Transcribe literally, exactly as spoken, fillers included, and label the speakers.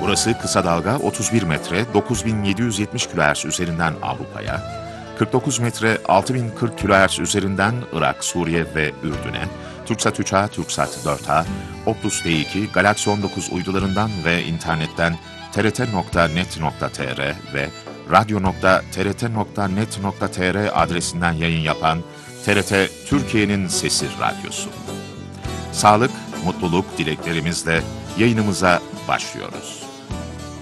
Speaker 1: Burası kısa dalga otuz bir metre dokuz bin yedi yüz yetmiş kilohertz üzerinden Avrupa'ya, kırk dokuz metre altı bin kırk kilohertz üzerinden Irak, Suriye ve Ürdün'e, Türksat üç A, Türksat dört A, Optus D iki, Galaxy on dokuz uydularından ve internetten t r t nokta net nokta t r ve radyo nokta t r t nokta net nokta t r adresinden yayın yapan T R T Türkiye'nin Sesi Radyosu. Sağlık, mutluluk dileklerimizle yayınımıza başlıyoruz.